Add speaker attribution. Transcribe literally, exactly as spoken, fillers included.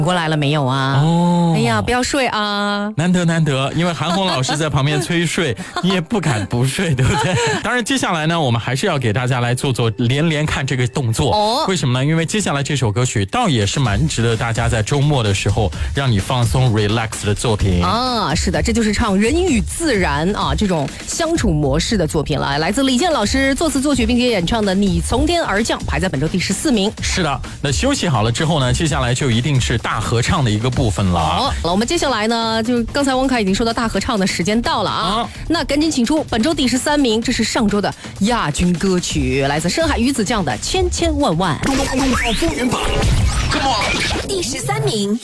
Speaker 1: 过来了没有啊？哦，哎呀，不要睡啊！
Speaker 2: 难得难得，因为韩红老师在旁边催睡，你也不敢不睡，对不对？当然，接下来呢，我们还是要给大家来做做连连看这个动作。哦，为什么呢？因为接下来这首歌曲倒也是蛮值得大家在周末的时候让你放松 relax 的作品
Speaker 1: 啊。是的，这就是唱人与自然啊这种相处模式的作品了。来自李健老师作词作曲并且演唱的《你从天而降》，排在本周第十四名。
Speaker 2: 是的，那休息好了之后呢，接下来就一定是大合唱的一个部分了。
Speaker 1: 好，我们接下来呢，就刚才汪凯已经说到大合唱的时间到了啊，啊那赶紧请出本周第十三名，这是上周的亚军歌曲，来自深海鱼子酱的《千千万万》。
Speaker 3: 第十三名。